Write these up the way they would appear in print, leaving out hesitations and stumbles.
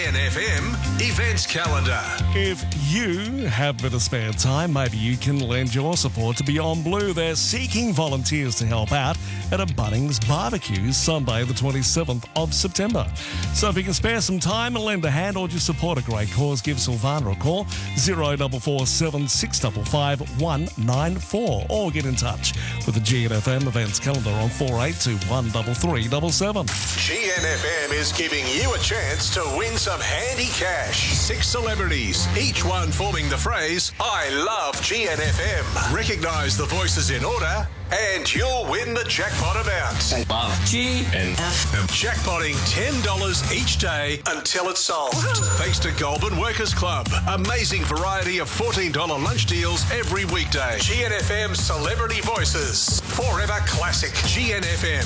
NFM events calendar. If you have a bit of spare time, maybe you can lend your support to Beyond Blue. They're seeking volunteers to help out at a Bunnings barbecue Sunday the 27th of September. So if you can spare some time and lend a hand or just support a great cause, give Sylvana a call 0447 655 194 or get in touch with the GNFM events calendar on 4821 3377. GNFM is giving you a chance to win some handy cash. 6 celebrities, each one forming the phrase, I love GNFM. Recognise the voices in order and you'll win the jackpot amount. GNFM. Jackpotting $10 each day until it's solved. Thanks to Goulburn Workers Club. Amazing variety of $14 lunch deals every weekday. GNFM Celebrity Voices. Forever Classic. GNFM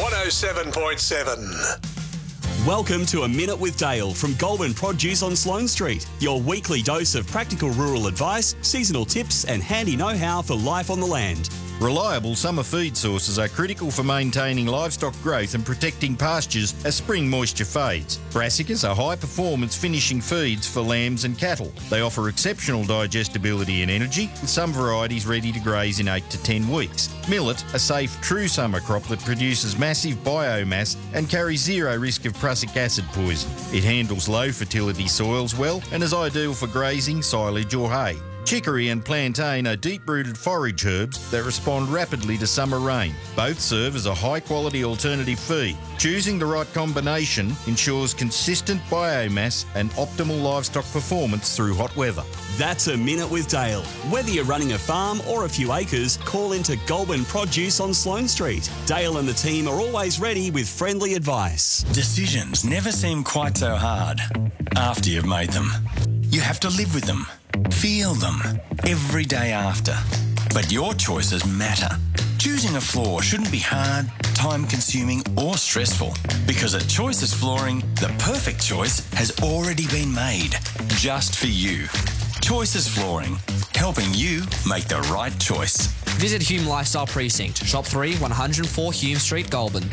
107.7. Welcome to A Minute with Dale from Goulburn Produce on Sloane Street. Your weekly dose of practical rural advice, seasonal tips and handy know-how for life on the land. Reliable summer feed sources are critical for maintaining livestock growth and protecting pastures as spring moisture fades. Brassicas are high-performance finishing feeds for lambs and cattle. They offer exceptional digestibility and energy, with some varieties ready to graze in 8 to 10 weeks. Millet, a safe, true summer crop that produces massive biomass and carries zero risk of prussic acid poison. It handles low fertility soils well and is ideal for grazing, silage or hay. Chicory and plantain are deep-rooted forage herbs that respond rapidly to summer rain. Both serve as a high-quality alternative feed. Choosing the right combination ensures consistent biomass and optimal livestock performance through hot weather. That's A Minute with Dale. Whether you're running a farm or a few acres, call into Goulburn Produce on Sloane Street. Dale and the team are always ready with friendly advice. Decisions never seem quite so hard after you've made them. You have to live with them. Feel them every day after. But your choices matter. Choosing a floor shouldn't be hard, time-consuming or stressful, because at Choices Flooring, the perfect choice has already been made, just for you. Choices Flooring, helping you make the right choice. Visit Hume Lifestyle Precinct, Shop 3, 104 Hume Street, Goulburn.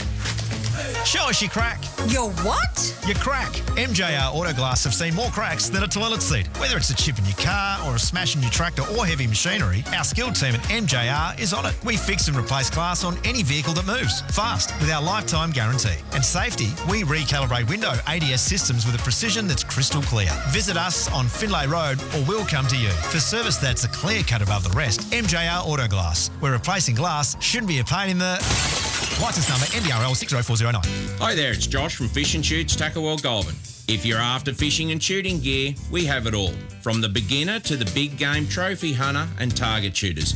Show us your crack. Your what? Your crack. MJR Autoglass have seen more cracks than a toilet seat. Whether it's a chip in your car or a smash in your tractor or heavy machinery, our skilled team at MJR is on it. We fix and replace glass on any vehicle that moves, fast, with our lifetime guarantee. And safety, we recalibrate window ADS systems with a precision that's crystal clear. Visit us on Finlay Road or we'll come to you. For service that's a clear cut above the rest, MJR Autoglass, where replacing glass shouldn't be a pain in the... License number NDRL 60409. Hi there, it's Josh from Fish and Shoots, Tackle World Goulburn. If you're after fishing and shooting gear, we have it all. From the beginner to the big game trophy hunter and target shooters.